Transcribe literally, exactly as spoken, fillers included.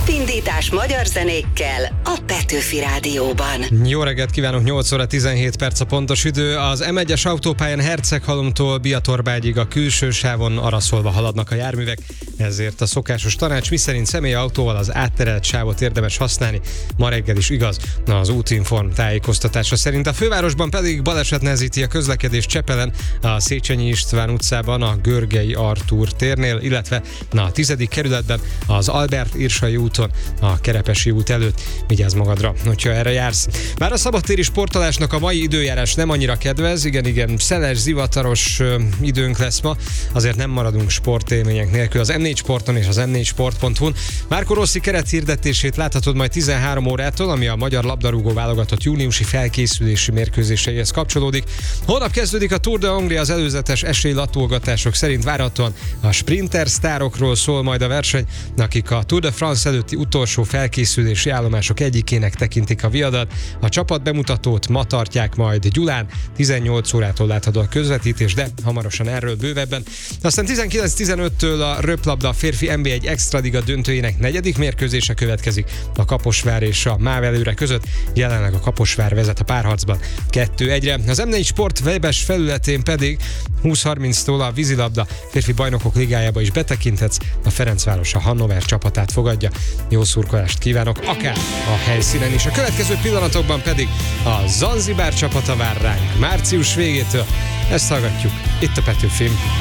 Napindítás magyar zenékkel a Petőfi Rádióban. Jó reggelt kívánok, nyolc óra tizenhét perc a pontos idő. Az em egyes autópályán Herceghalomtól Biatorbágyig a külső sávon araszolva haladnak a járművek, ezért a szokásos tanács, miszerint személyautóval az átterelt sávot érdemes használni, ma reggel is igaz az Útinform tájékoztatása szerint. A fővárosban pedig baleset nehezíti a közlekedést Csepelen, a Széchenyi István utcában, a Görgei Artúr térnél, illetve na, a tizedik kerületben az Albert Irsai úton, a Kerepesi út előtt. Vigyázz magadra, hogyha erre jársz. Bár a szabadtéri sportolásnak a mai időjárás nem annyira kedvez, igen, igen, szeles, zivataros ö, időnk lesz ma, azért nem maradunk sportélmények nélkül. Az em négy Sporton és az em négy sport pont hu-n Marco Rossi kerethirdetését láthatod majd tizenhárom órától, ami a magyar labdarúgó válogatott júniusi felkészülési mérkőzéseihez kapcsolódik. Holnap kezdődik a Tour de Hongria, az előzetes esélylatolgatások szerint várhatóan a sprinter sztárokról szól majd a verseny, akik a Tour de France előtti utolsó felkészülési állomások egyikének tekintik a viadat. A csapat bemutatót ma tartják majd Gyulán, tizennyolc órától látható a közvetítés, de hamarosan erről bővebben. Aztán tizenkilenc tizenöttől a röplabda férfi en bé egy Extraliga döntőjének negyedik mérkőzése következik a Kaposvár és a MÁV Előre között. Jelenleg a Kaposvár vezet a párharcban kettő egyre. Az em négy Sport webes felületén pedig húsz harminctól a vízilabda férfi bajnokok ligájába is betekinthetsz. A Ferencváros a Hannover csapatát fogadja. Jó szurkolást kívánok, akár a helyszínen is. A következő pillanatokban pedig a Zanzibár csapata vár ránk március végétől. Ezt hallgatjuk itt a Petőfin.